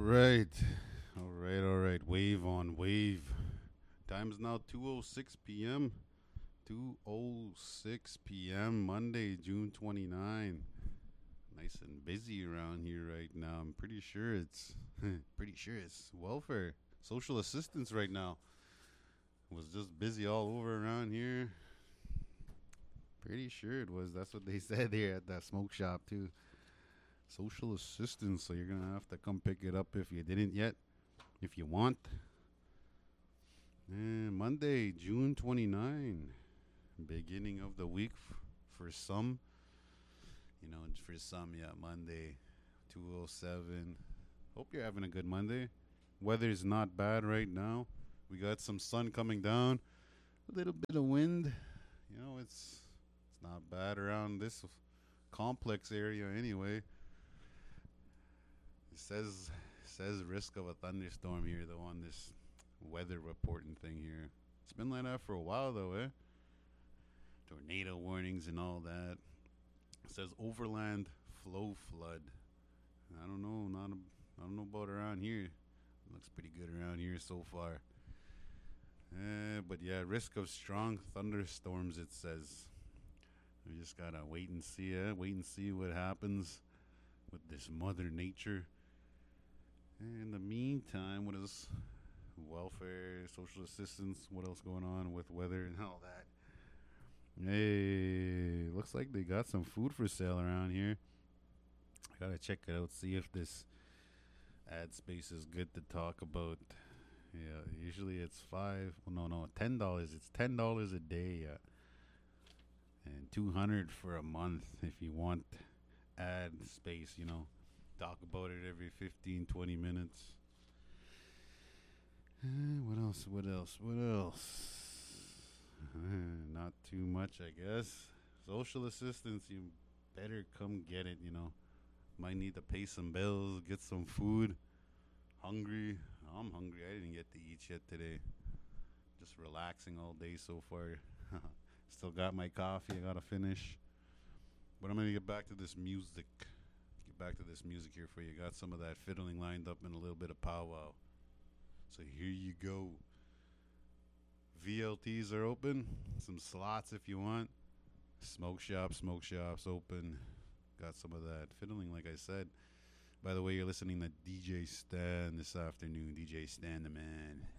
right. All right. Wave on wave. Time is now 2:06 p.m. 2:06 p.m. Monday, June 29. Nice and busy around here right now. I'm pretty sure it's welfare, social assistance right now. Was just busy all over around here. Pretty sure it was. That's what they said here at that smoke shop too. Social assistance, so you're gonna have to come pick it up if you didn't yet. If you want. And Monday, June 29. Beginning of the week for some. For some, yeah, Monday, 2:07. Hope you're having a good Monday. Weather's not bad right now. We got some sun coming down. A little bit of wind. It's not bad around this complex area anyway. It says risk of a thunderstorm here though on this weather reporting thing here. It's been like that for a while though, eh? Tornado warnings and all that. It says overland flow flood. I don't know, I don't know about around here. It looks pretty good around here so far. But yeah, risk of strong thunderstorms. It says we just gotta wait and see. Wait and see what happens with this Mother Nature. In the meantime, what is welfare, social assistance? What else going on with weather and all that? Hey, looks like they got some food for sale around here. I gotta check it out, see if this ad space is good to talk about. Yeah, usually it's five. Well, no, $10. It's $10 a day, and 200 for a month if you want ad space. Talk about it every 15, 20 minutes. What else? What else? What else? Not too much, I guess. Social assistance, you better come get it. Might need to pay some bills, get some food. Hungry. I'm hungry. I didn't get to eat yet today. Just relaxing all day so far. Still got my coffee. I gotta finish. But I'm gonna get back to this music. Get back to this music here for you. Got some of that fiddling lined up and a little bit of powwow. So here you go. VLTs are open. Some slots if you want. Smoke shops open. Got some of that fiddling, like I said. By the way, you're listening to DJ Stan this afternoon. DJ Stan the man.